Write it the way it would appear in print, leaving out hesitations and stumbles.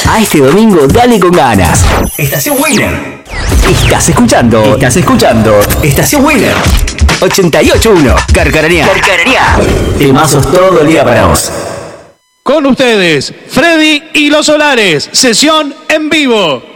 A este domingo dale con ganas. Estación Winner. Estás escuchando Estación Winner 88.1. Carcarañá. Temazos todo el día para vos. Con ustedes, Freddy y los Solares. Sesión en vivo.